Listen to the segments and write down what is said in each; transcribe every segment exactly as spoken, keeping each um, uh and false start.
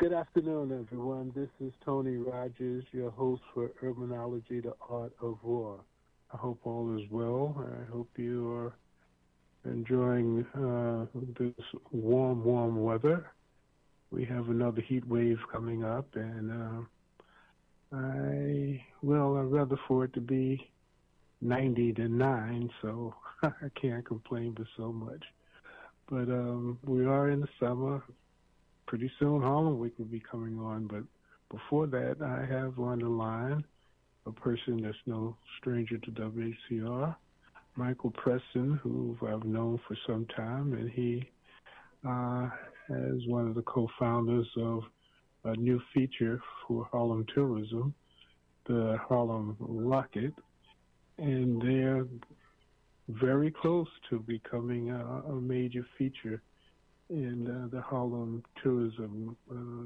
Good afternoon, everyone. This is Tony Rogers, your host for Urbanology, the Art of War. I hope all is well. I hope you are enjoying uh, this warm, warm weather. We have another heat wave coming up, and uh, I, well, I'd rather for it to be ninety to nine, so I can't complain for so much. But um, we are in the summer. Pretty soon Harlem Week will be coming on, but before that, I have on the line a person that's no stranger to W H C R, Michael Preston, who I've known for some time, and he uh, is one of the co-founders of a new feature for Harlem tourism, the Harlem Rocket, and they're very close to becoming a, a major feature in uh, the Harlem tourism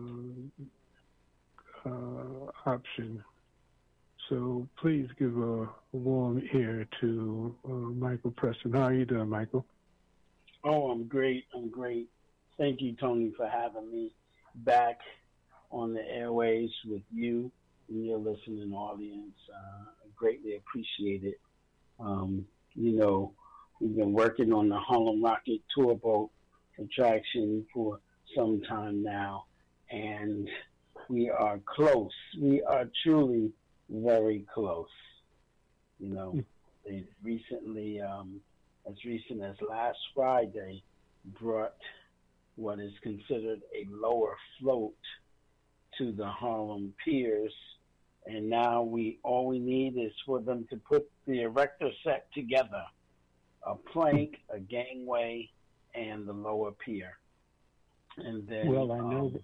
uh, uh, option. So please give a warm ear to uh, Michael Preston. How are you doing, Michael? Oh, I'm great. I'm great. Thank you, Tony, for having me back on the airways with you and your listening audience. Uh, I greatly appreciate it. Um, you know, we've been working on the Harlem Rocket tour boat attraction for some time now, and we are close. We are truly very close. You know, they recently, um, as recent as last Friday, brought what is considered a lower float to the Harlem piers, and now we all we need is for them to put the erector set together, a plank, a gangway, and the lower pier. And then, well, I know um,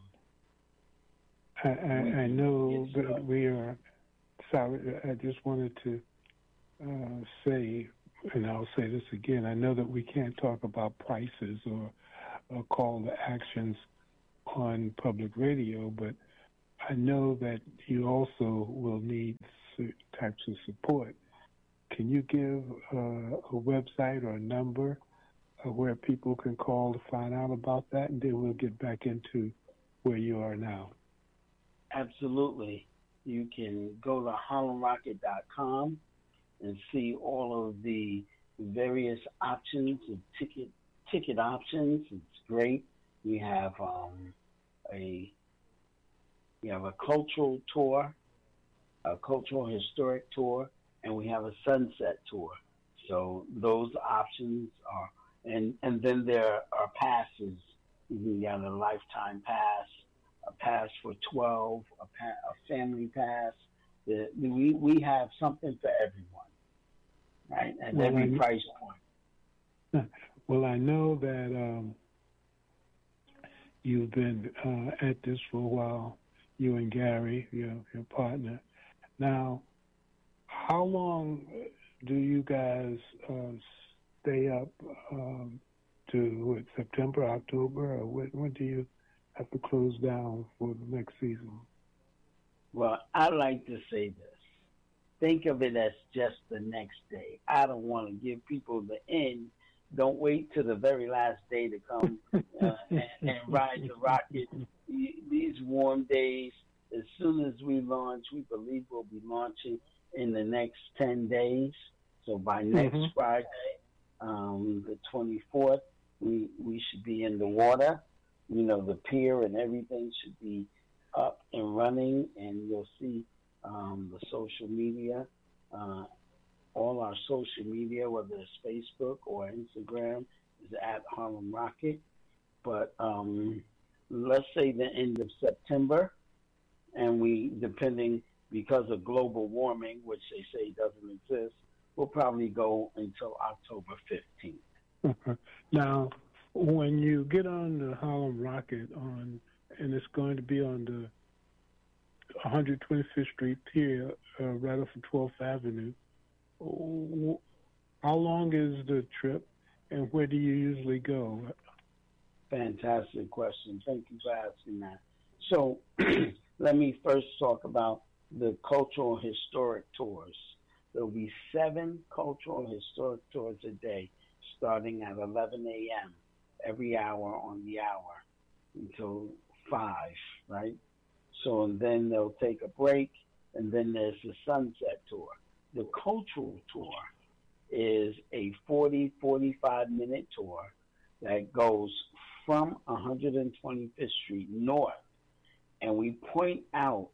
that, I, I, I know that we are. Sorry, I just wanted to uh, say, and I'll say this again. I know that we can't talk about prices or, or call to actions on public radio, but I know that you also will need certain types of support. Can you give uh, a website or a number uh, where people can call to find out about that, and then we'll get back into where you are now? Absolutely. You can go to harlem rocket dot com and see all of the various options of ticket ticket options. It's great. We have um, a we have a cultural tour, a cultural historic tour, and we have a sunset tour. So those options are, and and then there are passes. You can get a lifetime pass, a pass for twelve, a, pa- a family pass. The, we we have something for everyone, right? At well, every I, price point. Well, I know that um, you've been uh, at this for a while. You and Gary, your your partner. Now, how long do you guys uh, stay up um, to what, September, October, or when, when do you have to close down for the next season? Well, I like to say this. Think of it as just the next day. I don't want to give people the end. Don't wait till the very last day to come uh, and, and ride the rocket. These warm days, as soon as we launch, we believe we'll be launching in the next ten days. So by next mm-hmm. Friday, um, the twenty-fourth, we, we should be in the water. You know, the pier and everything should be up and running, and you'll see um, the social media, uh, all our social media, whether it's Facebook or Instagram, is at Harlem Rocket. But um, let's say the end of September, and we, depending, because of global warming, which they say doesn't exist, we'll probably go until October fifteenth. Now, when you get on the Harlem Rocket, on, and it's going to be on the one hundred twenty-fifth Street Pier, uh, right off of twelfth Avenue, how long is the trip, and where do you usually go? Fantastic question. Thank you for asking that. So let me first talk about the cultural historic tours. There will be seven cultural historic tours a day, starting at eleven a.m. every hour on the hour until five, right? So and then they'll take a break, and then there's the sunset tour. The cultural tour is a forty, forty-five minute tour that goes from one hundred twenty-fifth Street north, and we point out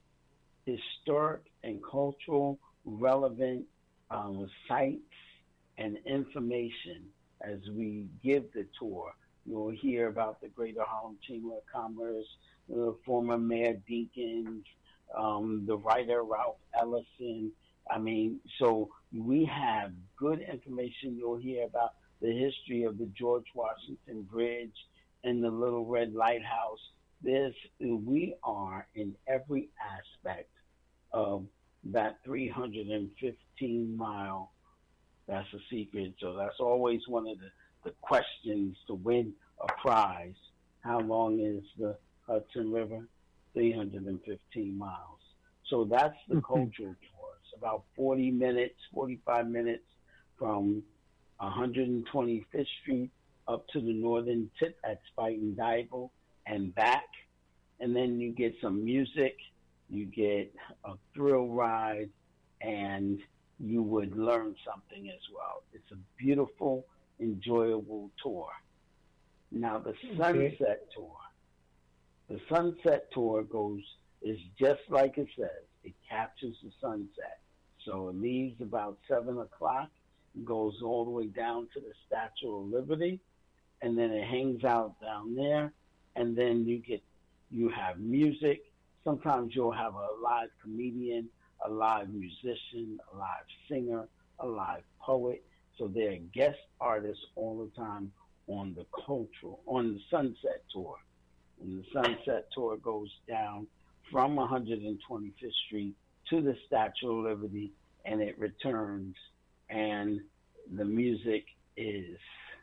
historic and cultural relevant um, sites and information as we give the tour. You'll hear about the Greater Harlem Chamber of Commerce, the former Mayor Dinkins, um, the writer Ralph Ellison. I mean, so we have good information. You'll hear about the history of the George Washington Bridge and the Little Red Lighthouse. There's, we are in every aspect of that three hundred fifteen mile. That's a secret. So that's always one of the, the questions to win a prize. How long is the Hudson River? three hundred fifteen miles. So that's the mm-hmm. cultural tour. It's about forty minutes, forty-five minutes from one hundred twenty-fifth Street up to the northern tip at Spuyten Duyvil and back. And then you get some music, you get a thrill ride, and you would learn something as well. It's a beautiful, enjoyable tour. Now the sunset okay. tour. The sunset tour goes, is just like it says. It captures the sunset. So it leaves about seven o'clock, goes all the way down to the Statue of Liberty, and then it hangs out down there, and then you get, you have music. Sometimes you'll have a live comedian, a live musician, a live singer, a live poet. So there are guest artists all the time on the cultural, on the sunset tour. And the sunset tour goes down from one hundred twenty-fifth Street to the Statue of Liberty, and it returns, and the music is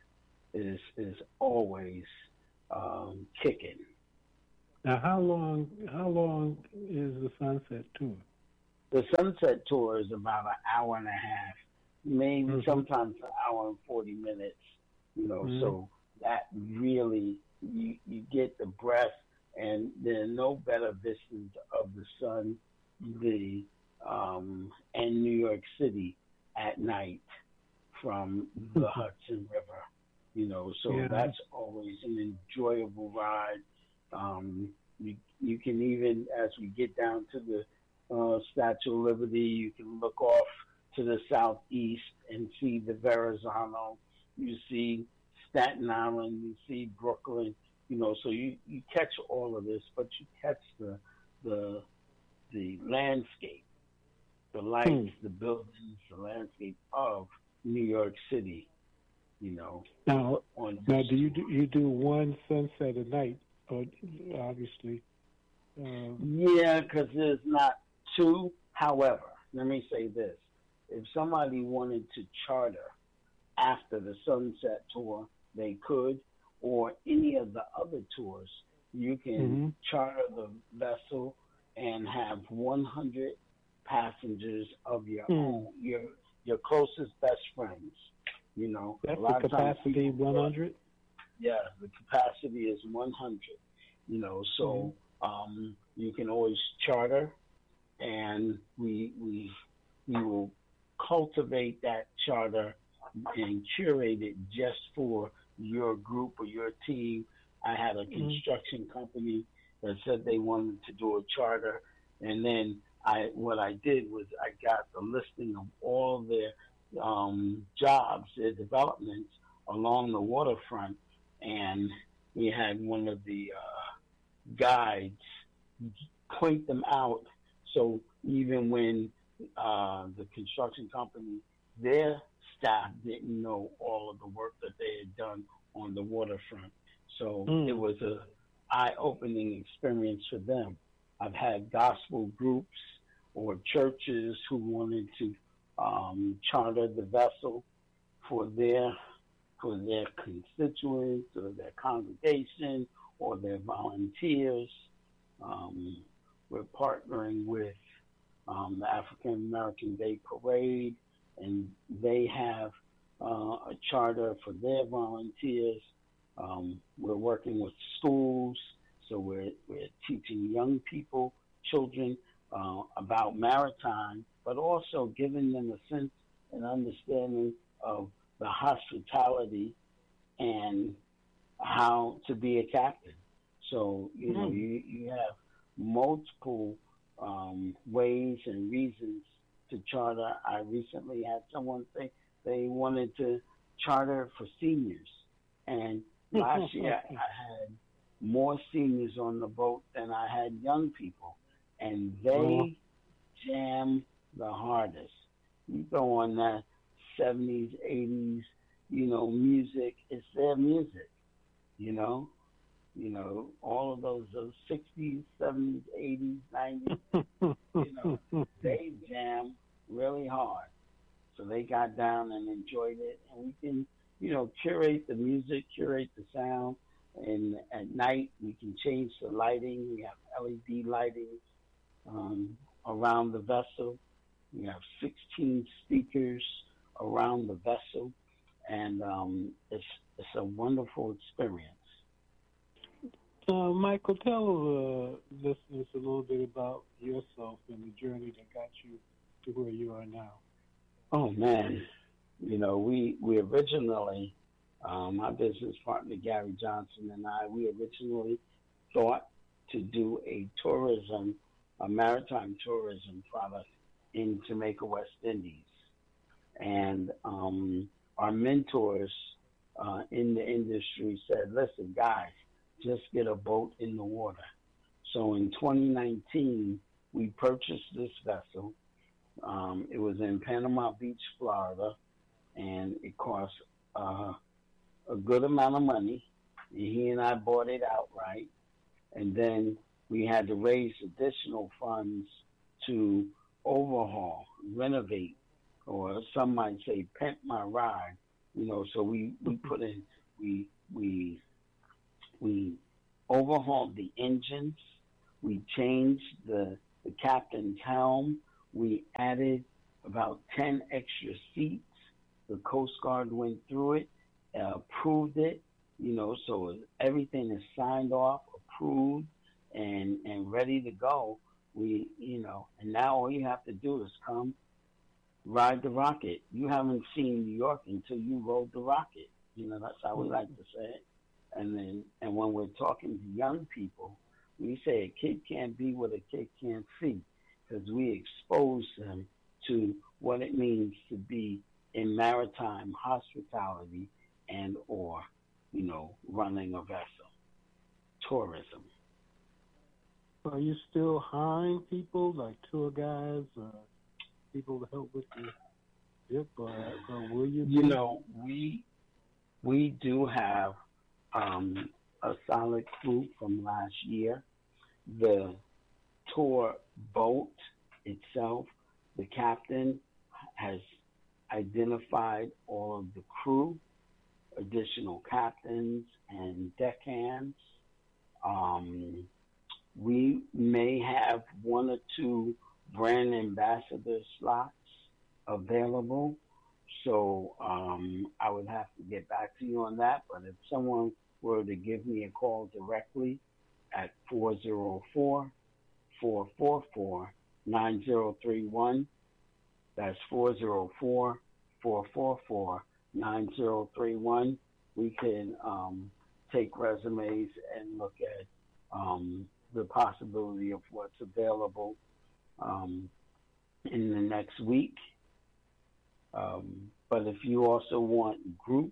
is is always um, kicking. Now, how long how long is the sunset tour? The sunset tour is about an hour and a half, maybe mm-hmm. sometimes an hour and forty minutes. You know, mm-hmm. so that really you you get the breath, and there are no better vistas of the sun, the um, and New York City at night from the Hudson River. You know, so yeah. that's always an enjoyable ride. Um, you, you can even, as we get down to the uh, Statue of Liberty, you can look off to the southeast and see the Verrazano. You see Staten Island, you see Brooklyn, you know, so you, you catch all of this, but you catch the the the landscape, the lights, hmm. the buildings, the landscape of New York City, you know. Now, now do you do, you do one sunset a night? Oh, obviously. Um, yeah, because there's not two. However, let me say this. If somebody wanted to charter after the sunset tour, they could, or any of the other tours, you can mm-hmm. charter the vessel and have one hundred passengers of your mm. own, your your closest best friends. You know, that's the capacity one hundred? Yeah, the capacity is one hundred, you know, so mm-hmm. um, you can always charter, and we, we, we will cultivate that charter and curate it just for your group or your team. I had a construction mm-hmm. company that said they wanted to do a charter, and then I what I did was I got the listing of all their um, jobs, their developments along the waterfront, and we had one of the uh, guides point them out. So even when uh, the construction company, their staff didn't know all of the work that they had done on the waterfront. So mm. it was a eye-opening experience for them. I've had gospel groups or churches who wanted to um, charter the vessel for their for their constituents or their congregation or their volunteers. Um, we're partnering with um, the African American Day Parade, and they have uh, a charter for their volunteers. Um, we're working with schools, so we're young people, children, uh, about maritime, but also giving them a sense and understanding of the hospitality and how to be a captain. So, you know, Mm. you, you have multiple um, ways and reasons to charter. I recently had someone say they wanted to charter for seniors. And last year I had more seniors on the boat than I had young people. And Well, they jam the hardest. You go on that seventies, eighties, you know, music, it's their music, you know? You know, all of those, those sixties, seventies, eighties, nineties, you know, they jam really hard. So they got down and enjoyed it. And we can, you know, curate the music, curate the sound. And at night, we can change the lighting. We have L E D lighting um, around the vessel. We have sixteen speakers around the vessel. And um, it's, it's a wonderful experience. uh, Michael, tell uh, listeners a little bit about yourself and the journey that got you to where you are now. Oh, man. You know, we, we originally, um, my business partner, Gary Johnson, and I, we originally thought to do a tourism, a maritime tourism product in Jamaica, West Indies. And um, our mentors uh, in the industry said, listen, guys, just get a boat in the water. So in twenty nineteen, we purchased this vessel. Um, it was in Panama Beach, Florida, and it cost uh, a good amount of money. He and I bought it outright. And then we had to raise additional funds to overhaul, renovate, or some might say pimp my ride. You know, so we, we put in, we, we, we overhauled the engines. We changed the, the captain's helm. We added about ten extra seats. The Coast Guard went through it, uh, approved it, you know, so everything is signed off, approved, and, and ready to go. We, you know, and now all you have to do is come ride the rocket. You haven't seen New York until you rode the rocket. You know, that's how we like to say it. And then, and when we're talking to young people, we say a kid can't be what a kid can't see, because we expose them to what it means to be in maritime hospitality and or, you know, running a vessel, tourism. Are you still hiring people like tour guides or people to help with the ship, or, or will you? You know, we we do have um, a solid crew from last year. The tour boat itself, the captain has identified all of the crew, additional captains and deckhands. Um, we may have one or two brand ambassador slots available. So um, I would have to get back to you on that. But if someone were to give me a call directly at four oh four, four four four, nine oh three one, that's four oh four, four four four, nine oh three one, we can um, take resumes and look at um, the possibility of what's available um, in the next week. Um, but if you also want groups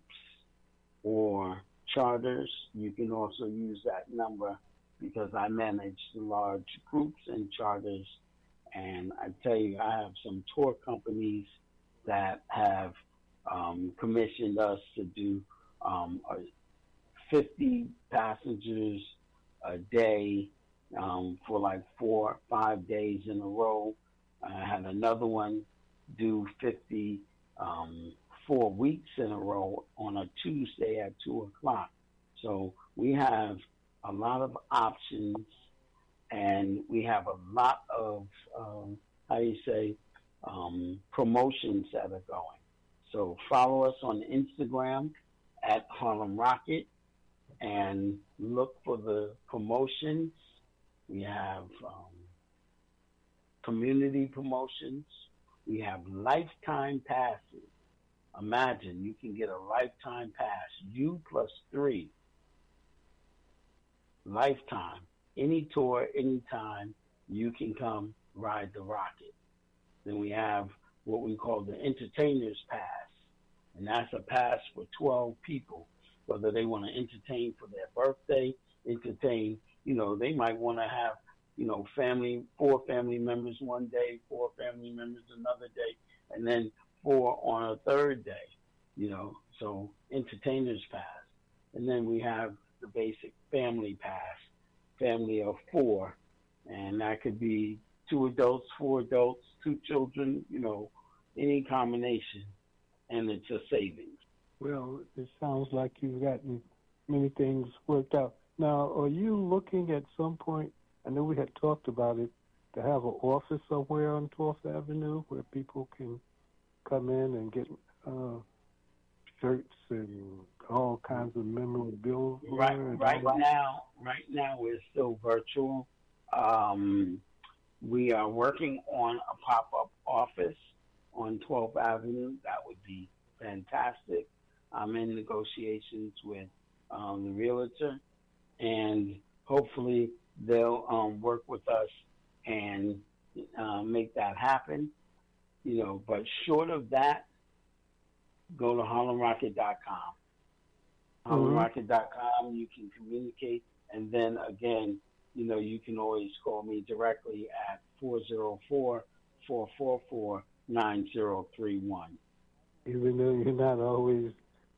or charters, you can also use that number, because I manage large groups and charters. And I tell you, I have some tour companies that have um, commissioned us to do um, fifty passengers a day um, for like four, five days in a row. I had another one do fifty um, four weeks in a row on a Tuesday at two o'clock. So we have a lot of options, and we have a lot of, um, how do you say, um, promotions that are going. So follow us on Instagram at Harlem Rocket and look for the promotions We have um, community promotions. We have lifetime passes. Imagine you can get a lifetime pass, you plus three, lifetime. Any tour, anytime, you can come ride the rocket. Then we have what we call the entertainer's pass, and that's a pass for twelve people, whether they want to entertain for their birthday, entertain, you know, they might want to have, you know, family, four family members one day, four family members another day, and then four on a third day, you know, so entertainer's pass. And then we have the basic family pass, family of four, and that could be two adults, four adults, two children, you know, any combination, and it's a savings. Well, it sounds like you've gotten many things worked out. Now, are you looking at some point, I know we had talked about it, to have an office somewhere on twelfth Avenue where people can come in and get uh, shirts and all kinds of memorabilia? Right, right now, right now we're still virtual. Um, we are working on a pop-up office on twelfth Avenue. That would be fantastic. I'm in negotiations with um, the realtor, and hopefully they'll um, work with us and uh, make that happen. You know, but short of that, go to harlem rocket dot com. harlem rocket dot com, you can communicate, and then again, you know, you can always call me directly at four oh four, four four four, nine oh three one. Even though you're not always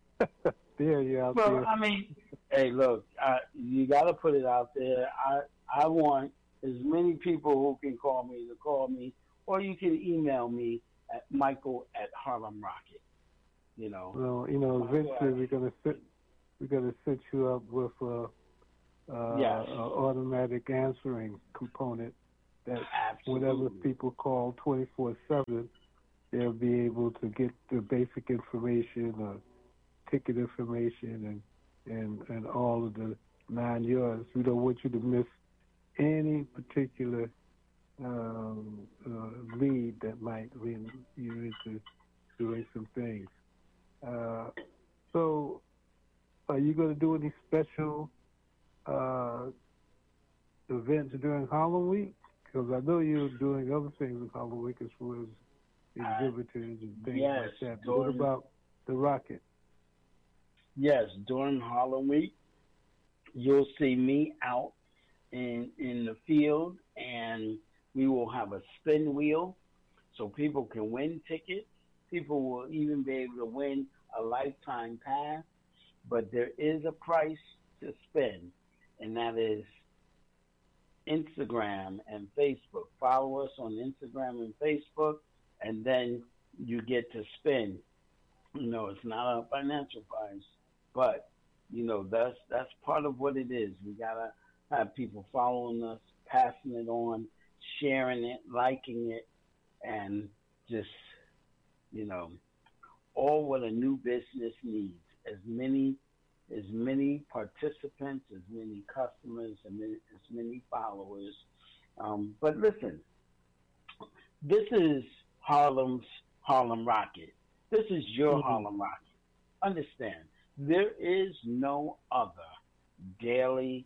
there, you're out well, there. Well, I mean, hey, look, I, you got to put it out there. I I want as many people who can call me to call me, or you can email me at Michael at Harlem Rocket. You know. Well, you know, eventually we're gonna set we're gonna set you up with a, uh, yes. a automatic answering component that Absolutely. whatever people call twenty-four seven, they'll be able to get the basic information, uh, ticket information, and, and and all of the nine yards. We don't want you to miss any particular um, uh, lead that might lead you into doing some things. Uh, so, are you going to do any special uh, events during Harlem Week? Because I know you're doing other things with Harlem Week as far as exhibitors and things yes, like that. But during, what about the Rocket? Yes, during Harlem Week, you'll see me out in in the field, and we will have a spin wheel so people can win tickets. People will even be able to win a lifetime pass, but there is a price to spend, and that is Instagram and Facebook. Follow us on Instagram and Facebook, and then you get to spin. You know, it's not a financial price, but, you know, that's that's part of what it is. We got to have people following us, passing it on, sharing it, liking it, and just, you know, all what a new business needs. As many as many participants, as many customers, and as many followers. Um, but listen, this is Harlem's Harlem Rocket. This is your mm-hmm. Harlem Rocket. Understand, there is no other daily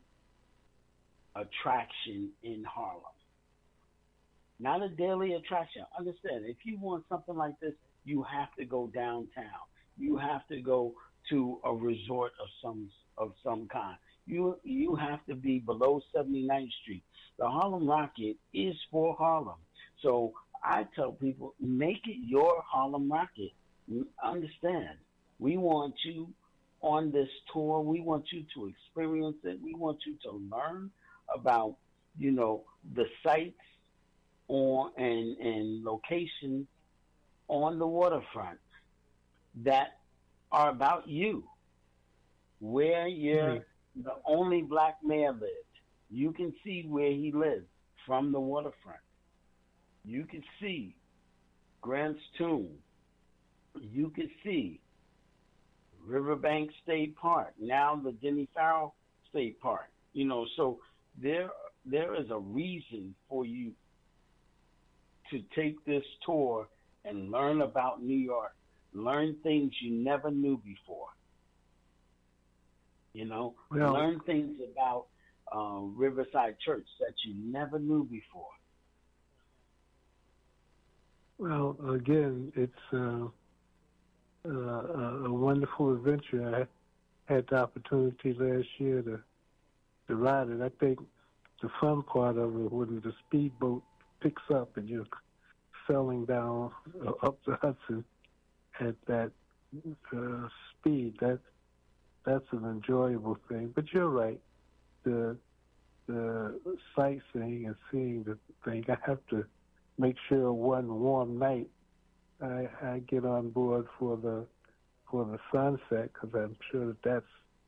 attraction in Harlem. Not a daily attraction. Understand, if you want something like this, you have to go downtown. You have to go to a resort of some of some kind. You you have to be below seventy-ninth Street. The Harlem Rocket is for Harlem. So I tell people, make it your Harlem Rocket. Understand, we want you on this tour. We want you to experience it. We want you to learn about, you know, the sites on and, and locations on the waterfront that are about you, where you're mm-hmm. the only black mayor lived. You can see where he lived from the waterfront. You can see Grant's Tomb. You can see Riverbank State Park, now the Denny Farrell State Park. You know, so there there is a reason for you to take this tour and learn about New York, learn things you never knew before. You know, Well, learn things about uh, Riverside Church that you never knew before. well, again, it's uh, uh, a wonderful adventure. I had the opportunity last year to to ride it. I think the fun part of it when the speedboat picks up and you're sailing down uh, up the Hudson at that uh, speed. That that's an enjoyable thing. But you're right. The the sightseeing and seeing the thing. I have to make sure one warm night I, I get on board for the for the sunset because I'm sure that that's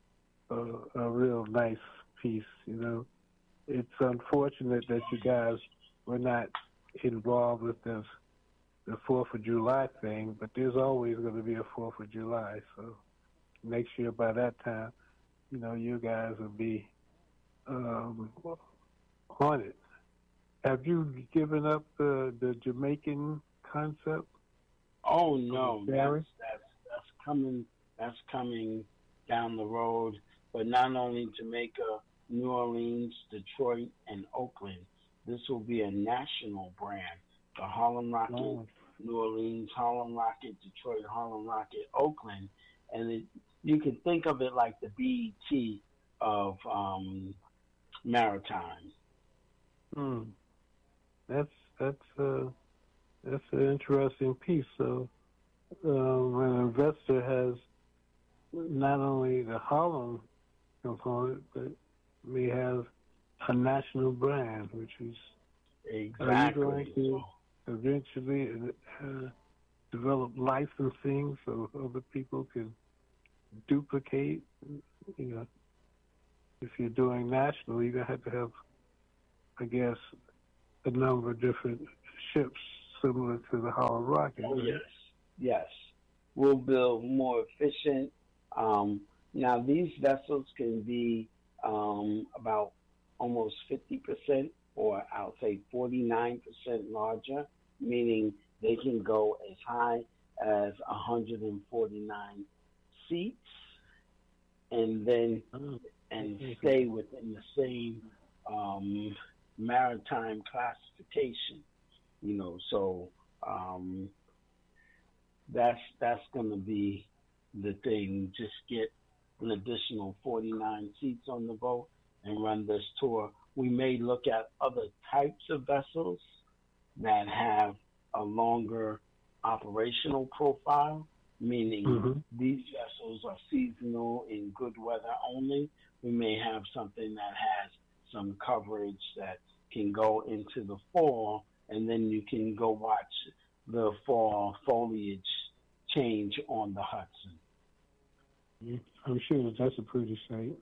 a, a real nice piece. You know, it's unfortunate that you guys were not involved with this the Fourth of July thing, but there's always going to be a Fourth of July. So make sure by that time, you know, you guys will be um, on it. Have you given up the the Jamaican concept? Oh no, Barry? that's that's that's coming. That's coming down the road. But not only Jamaica, New Orleans, Detroit, and Oakland. This will be a national brand. The Harlem Rocket, Oh. New Orleans, Harlem Rocket, Detroit, Harlem Rocket, Oakland, and it, you can think of it like the B E T of um, maritime. Hmm. That's that's uh, that's an interesting piece. So um, an investor has not only the Harlem component, but may have a national brand, which is Exactly. are you going to eventually uh, develop licensing so other people can duplicate? You know, if you're doing national, you're gonna have to have, I guess, a number of different ships similar to the Harlem Rocket. Oh Right? yes, yes. We'll build more efficient. Um, now these vessels can be um, about almost fifty percent, or I'll say forty-nine percent larger, meaning they can go as high as one hundred forty-nine seats, and then Oh, and okay. stay within the same um, maritime classification. You know, so um, that's that's going to be the thing. Just get an additional forty-nine seats on the boat and run this tour. We may look at other types of vessels that have a longer operational profile, meaning Mhm. these vessels are seasonal in good weather only. We may have something that has some coverage that can go into the fall, and then you can go watch the fall foliage change on the Hudson. Yeah, I'm sure that that's a pretty sight.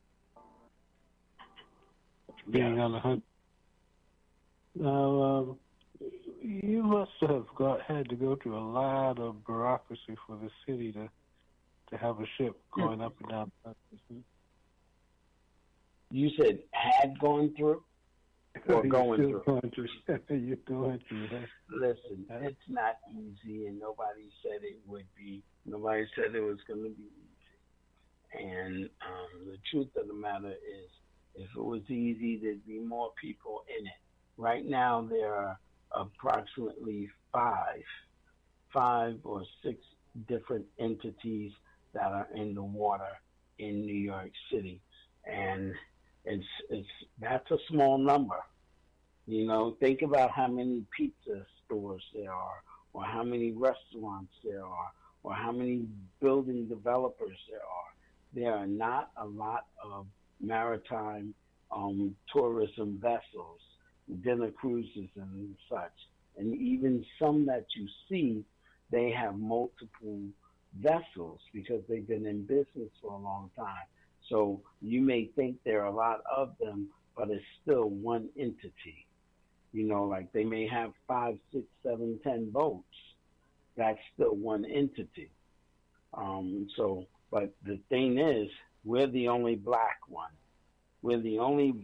Being Yes. on the hunt. Now, um, you must have got had to go through a lot of bureaucracy for the city to to have a ship going up and down the Hudson. You said had gone through or You're going still through? going through. You're going through that. Listen, it's not easy, and nobody said it would be. Nobody said it was going to be easy. And um, the truth of the matter is, if it was easy, there'd be more people in it. Right now, there are approximately five, five or six different entities that are in the water in New York City, and it's it's that's a small number. You know, think about how many pizza stores there are, or how many restaurants there are, or how many building developers there are. There are not a lot of maritime um, tourism vessels, dinner cruises and such. And even some that you see, they have multiple vessels because they've been in business for a long time. So you may think there are a lot of them, but it's still one entity. You know, like they may have five, six, seven, ten boats. That's still one entity. Um, so, but the thing is, we're the only black one. We're the only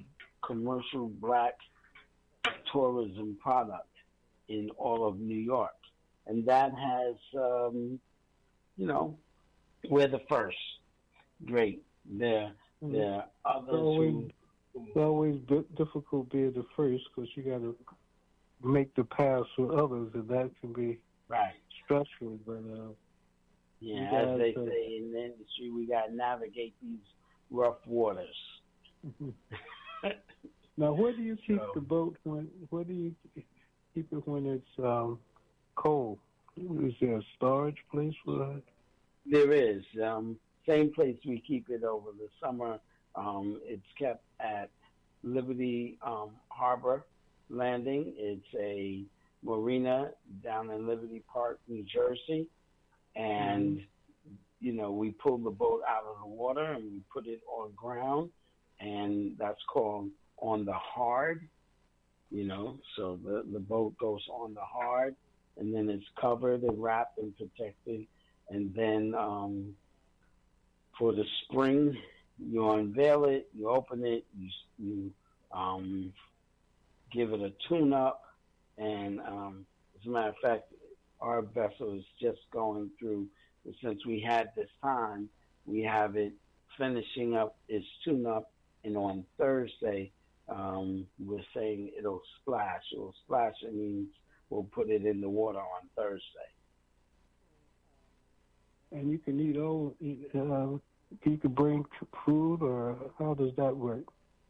commercial black tourism product in all of New York. And that has, um, you know, we're the first. Great. There, Mm. there are others It's always, who, it's always di- difficult being the first because you got to make the path for others, and that can be right. stressful. But uh, Yeah, you as guys, they uh, say in the industry, we got to navigate these rough waters. Now, where do you keep So- the boat when? Where do you keep it when it's um, cold? Is there a storage place for it? There is. Um, same place we keep it over the summer. Um, it's kept at Liberty um, Harbor Landing. It's a marina down in Liberty Park, New Jersey. And, mm-hmm. you know, we pull the boat out of the water and we put it on ground. And that's called on the hard, you know. So the, the boat goes on the hard. And then it's covered and wrapped and protected. And then um, for the spring, you unveil it, you open it, you, you um, give it a tune-up. And um, as a matter of fact, our vessel is just going through, since we had this time, we have it finishing up its tune-up. And on Thursday, um, we're saying it'll splash. It'll splash, it means we'll put it in the water on Thursday. And you can eat all, uh, you can bring food, or how does that work?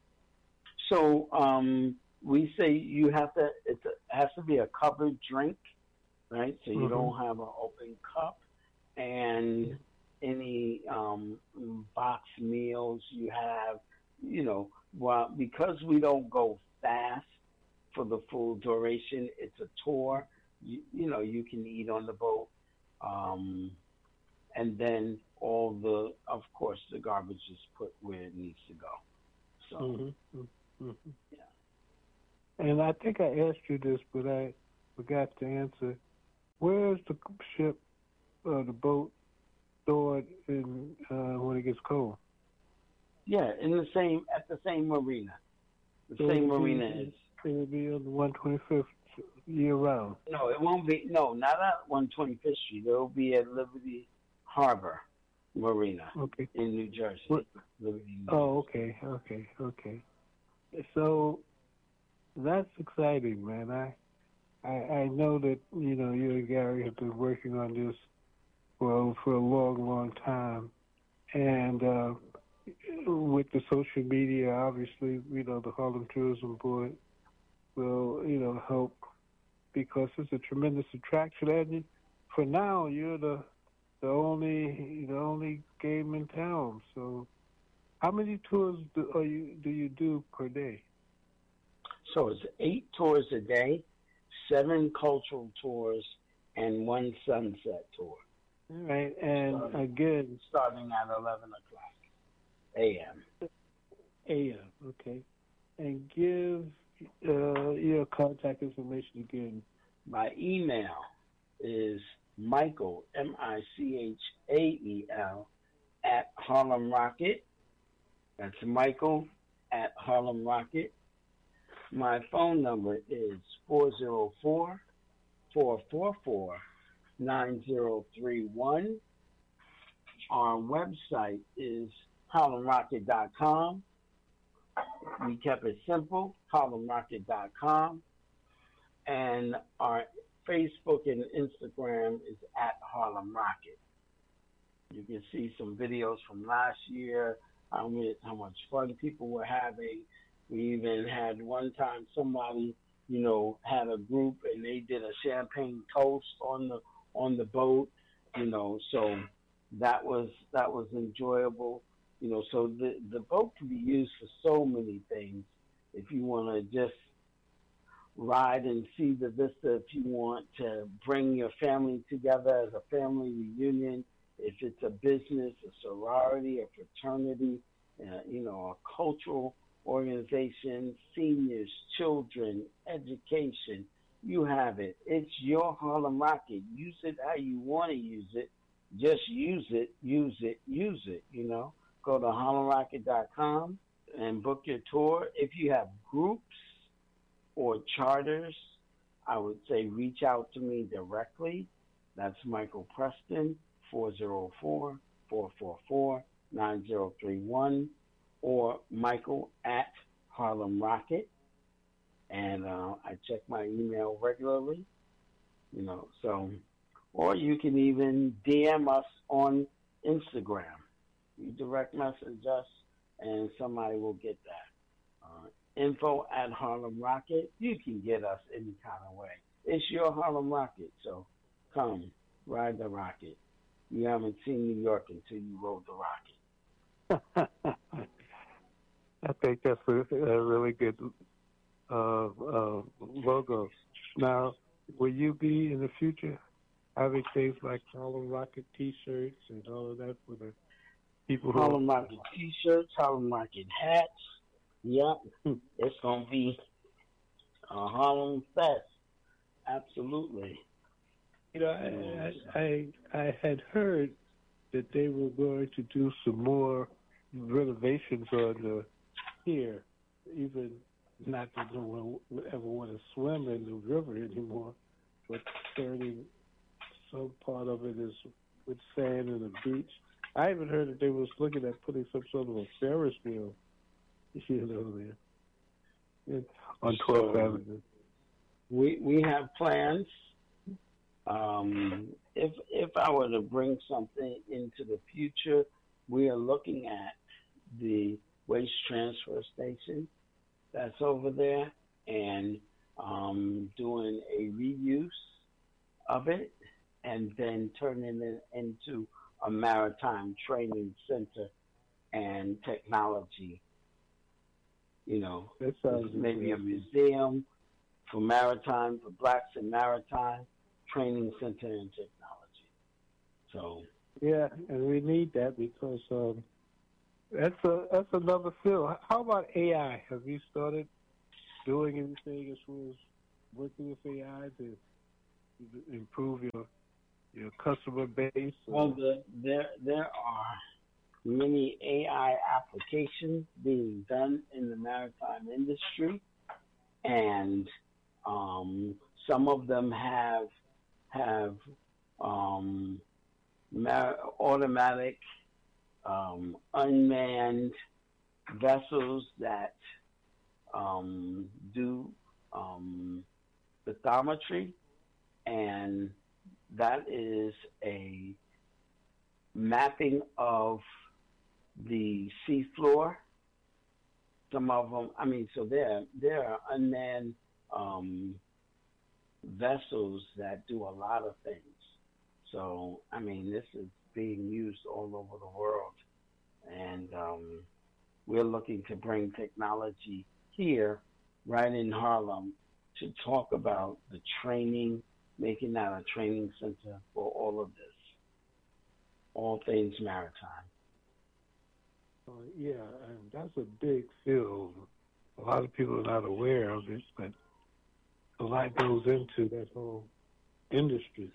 So um, we say you have to, it's a, it has to be a covered drink, right? So you mm-hmm. don't have an open cup. And any um, box meals you have, you know, well, because we don't go fast for the full duration, it's a tour. You, you know, you can eat on the boat. Um, and then all the, of course, the garbage is put where it needs to go. So, mm-hmm. Mm-hmm. yeah. And I think I asked you this, but I forgot to answer. Where is the ship, uh, the boat, stored in, uh, when it gets cold? Yeah, in the same, at the same marina. The so same marina is. It will be on the one twenty-fifth year round. No, it won't be. No, not at one twenty-fifth Street. It will be at Liberty Harbor Marina okay. in New Jersey. What? Liberty, New oh, Jersey. okay, okay, okay. So that's exciting, man. I, I I know that, you know, you and Gary have been working on this for for a long, long time, and uh, with the social media, obviously, you know, the Harlem Tourism Board will, you know, help, because it's a tremendous attraction. And for now, you're the the only the only game in town. So, how many tours do are you do you do per day? So it's eight tours a day, seven cultural tours, and one sunset tour. All right, and starting, again, starting at eleven o'clock a m. A M. Okay, and give uh, your contact information again. My email is Michael, M I C H A E L, at Harlem Rocket. That's Michael at Harlem Rocket. My phone number is four oh four, four four four, nine oh three one. Our website is harlem rocket dot com. We kept it simple, harlem rocket dot com. And our Facebook and Instagram is at Harlem Rocket. You can see some videos from last year, how much, how much fun people were having. We even had one time somebody, you know, had a group and they did a champagne toast on the on the boat, you know, so that was that was enjoyable. You know, so the, the boat can be used for so many things. If you want to just ride and see the vista, if you want to bring your family together as a family reunion, if it's a business, a sorority, a fraternity, uh, you know, a cultural organization, seniors, children, education, you have it. It's your Harlem Rocket. Use it how you want to use it. Just use it, use it, use it, you know. Go to harlem rocket dot com and book your tour. If you have groups or charters, I would say reach out to me directly. That's Michael Preston, four zero four, four four four, nine zero three one, or Michael at Harlem Rocket. And uh, I check my email regularly, you know, so, or you can even D M us on Instagram. You direct message us, and somebody will get that. Uh, info at Harlem Rocket. You can get us any kind of way. It's your Harlem Rocket, so come ride the rocket. You haven't seen New York until you rode the rocket. I think that's a, a really good uh, uh, logo. Now, will you be in the future having things like Harlem Rocket T-shirts and all of that for the people who Harlem Rocket T-shirts, Harlem Rocket hats? Yep, it's gonna be a Harlem Fest. Absolutely. You know, I, I I had heard that they were going to do some more renovations on the pier, even not that no one would ever want to swim in the river anymore, but turning some part of it is with sand and the beach. I even heard that they was looking at putting some sort of a Ferris wheel, you know, there on twelfth So Avenue. we we have plans. Um, if if I were to bring something into the future, we are looking at the waste transfer station that's over there and um, doing a reuse of it and then turning it into a maritime training center and technology. You know, That sounds maybe a interesting. museum for maritime, for blacks in maritime, training center and technology. So Yeah, and we need that because um, that's a that's another field. How about A I? Have you started doing anything as far as working with A I to improve your your customer base? well, the, there there are many A I applications being done in the maritime industry, and um, some of them have have um, ma- automatic um, unmanned vessels that um, do um, bathymetry, and that is a mapping of the seafloor. Some of them, I mean, so there there are unmanned um, vessels that do a lot of things. So, I mean, this is being used all over the world, and um, we're looking to bring technology here, right in Harlem, to talk about the training, making that a training center for all of this, all things maritime. Uh, yeah, and that's a big field. A lot of people are not aware of it, but a lot goes into that whole industry.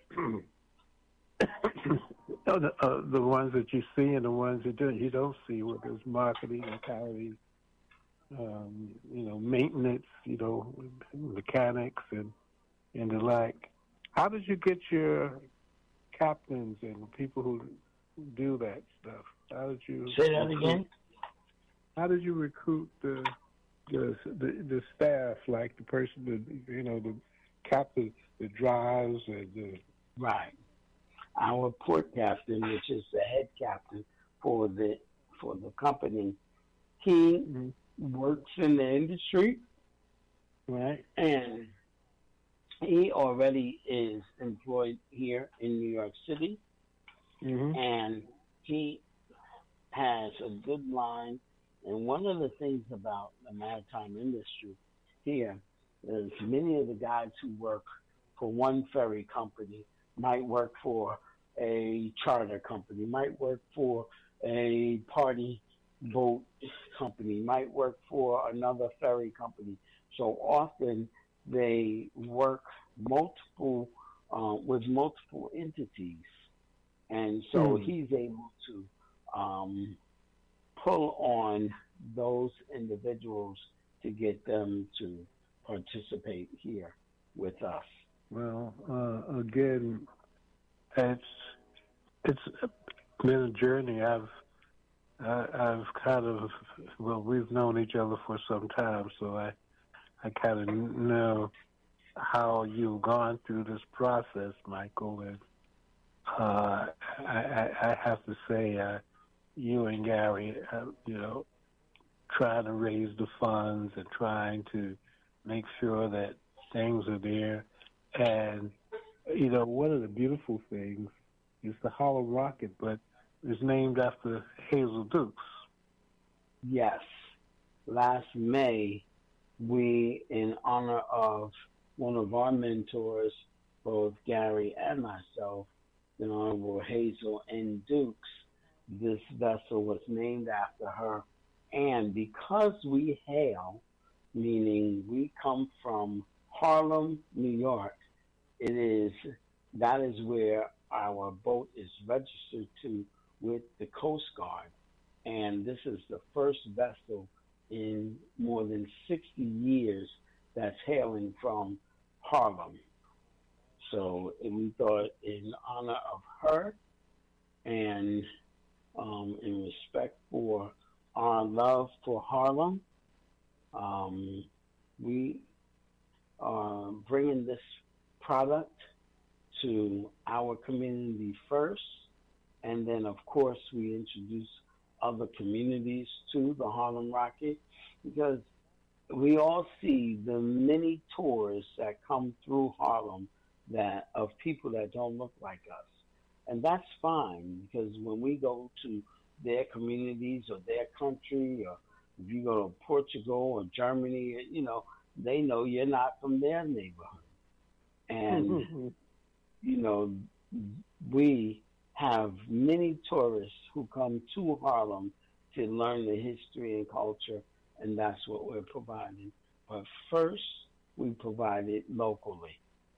Uh, the, uh, the ones that you see and the ones that don't, you don't see, whether it's marketing, accounting, um, you know, maintenance, you know, mechanics and, and the like. How did you get your captains and people who do that stuff? How did you Say that recruit, again? How did you recruit the the the, the staff, like the person, that you know, the captain that drives and the Right. Our port captain, which is the head captain for the for the company, he mm-hmm. works in the industry, right? and he already is employed here in New York City, Mm-hmm. and he has a good line. And one of the things about the maritime industry here is many of the guys who work for one ferry company might work for a charter company, might work for a party boat company, might work for another ferry company. So often they work multiple uh, with multiple entities, and so Mm. he's able to um, pull on those individuals to get them to participate here with us. Well, uh, again, it's it's been a journey. I've I, I've kind of well, we've known each other for some time, so I I kind of know how you've gone through this process, Michael, and uh, I, I, I have to say, uh, you and Gary, uh, you know, trying to raise the funds and trying to make sure that things are there. And, you know, one of the beautiful things is the Harlem Rocket, but it's named after Hazel Dukes. Yes. Last May, we, in honor of one of our mentors, both Gary and myself, the Honorable Hazel N. Dukes, this vessel was named after her. And because we hail, meaning we come from Harlem, New York, it is that is where our boat is registered to with the Coast Guard. And this is the first vessel in more than sixty years that's hailing from Harlem. So we thought in honor of her and um, in respect for our love for Harlem, um, we are bringing this product to our community first. And then, of course, we introduce other communities to the Harlem Rocket, because we all see the many tours that come through Harlem that of people that don't look like us. And that's fine, because when we go to their communities or their country, or if you go to Portugal or Germany, you know, they know you're not from their neighborhood. And, mm-hmm. you know, we have many tourists who come to Harlem to learn the history and culture, and that's what we're providing. But first, we provide it locally.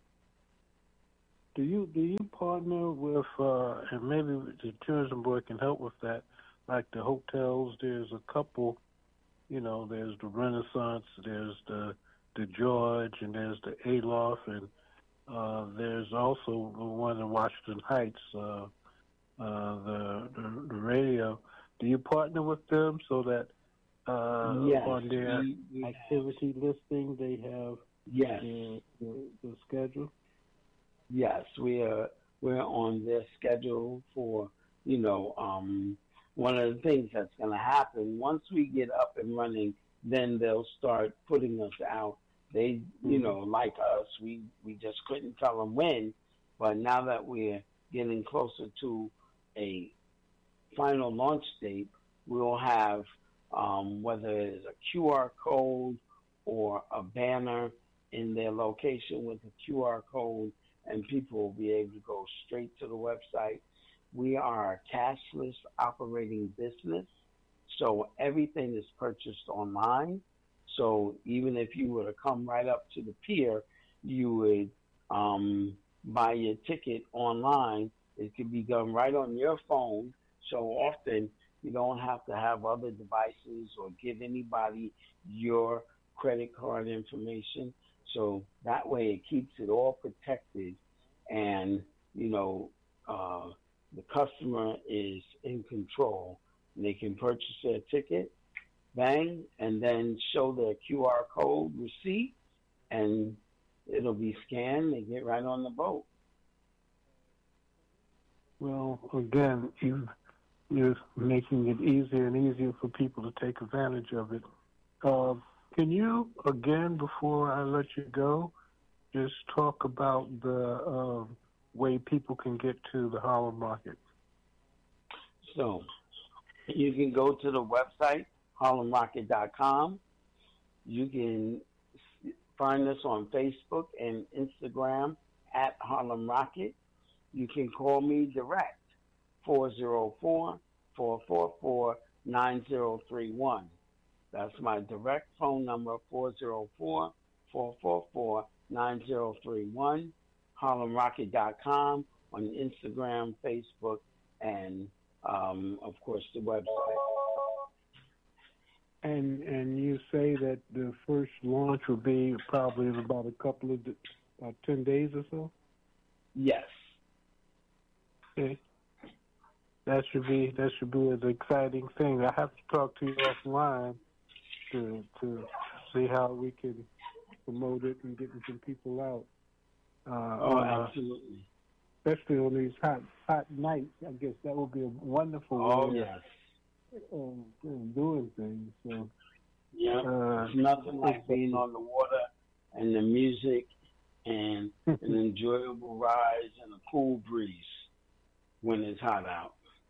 Do you do you partner with, uh, and maybe the tourism board can help with that, like the hotels? There's a couple, you know, there's the Renaissance, there's the the George, and there's the Aloft, and uh, there's also the one in Washington Heights, uh, uh, the, the the radio. Do you partner with them so that uh, yes, on their we, we activity have. listing they have yes. the, the, the schedule? Yes, we are. We're on their schedule for, you know, um, one of the things that's going to happen once we get up and running. Then they'll start putting us out. They, mm-hmm. you know, like us, we we just couldn't tell them when, but now that we're getting closer to a final launch date, we'll have um, whether it's a Q R code or a banner in their location with a Q R code, and people will be able to go straight to the website. We are a cashless operating business, so everything is purchased online. So even if you were to come right up to the pier, you would um, buy your ticket online. It could be done right on your phone. So often you don't have to have other devices or give anybody your credit card information. So that way it keeps it all protected, and, you know, uh, the customer is in control. They can purchase their ticket, bang, and then show their Q R code receipt, and it'll be scanned. They get right on the boat. Well, again, you, you're making it easier and easier for people to take advantage of it. Uh, can you, again, before I let you go, just talk about the uh, way people can get to the Harlem Rocket? So you can go to the website, harlem rocket dot com. You can find us on Facebook and Instagram at Harlem Rocket. You can call me direct, four oh four, four four four, nine oh three one. That's my direct phone number, four oh four, four four four, nine oh three one, harlem rocket dot com, on Instagram, Facebook, and, um, of course, the website. And and you say that the first launch will be probably in about a couple of about ten days or so. Yes. Okay. That should be that should be an exciting thing. I have to talk to you offline to to see how we can promote it and getting some people out. Uh, Oh, uh, absolutely. Especially on these hot hot nights, I guess that would be a wonderful Oh, way yes. of, of doing things. So, yeah, uh, it's nothing like being on the water and the music and an enjoyable ride and a cool breeze when it's hot out.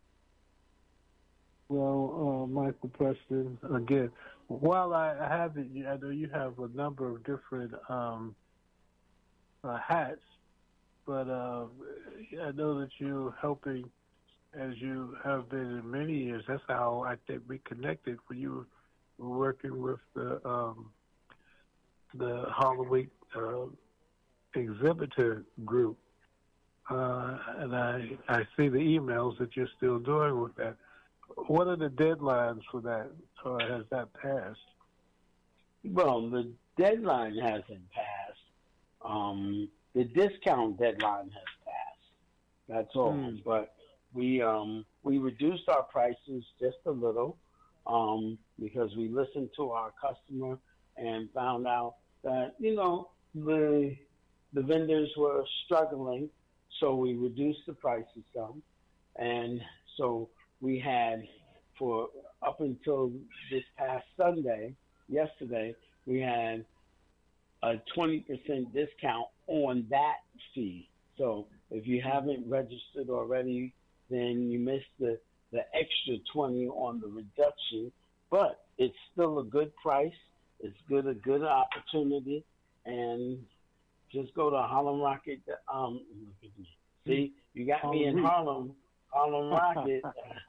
Well, uh, Michael Preston, again, while I have it, I know you have a number of different um, uh, hats, but uh, I know that you're helping, as you have been in many years. That's how I think we connected when you were working with the um, the Harlem Week uh, exhibitor group. Uh, and I, I see the emails that you're still doing with that. What are the deadlines for that, or has that passed? Well, the deadline hasn't passed. Um, the discount deadline has passed. That's all. Hmm. But we um, we reduced our prices just a little um, because we listened to our customer and found out that you know the the vendors were struggling, so we reduced the prices some, and so we had for up until this past Sunday, yesterday, we had a twenty percent discount on that fee. So if you haven't registered already, then you missed the, the extra twenty on the reduction, but it's still a good price. It's good, a good opportunity, and just go to Harlem Rocket. Um, see, you got me in Harlem, Harlem Rocket,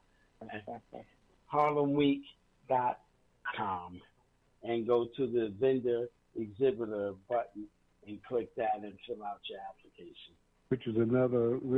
Harlem Week dot com, and go to the vendor exhibitor button and click that and fill out your application. Which is another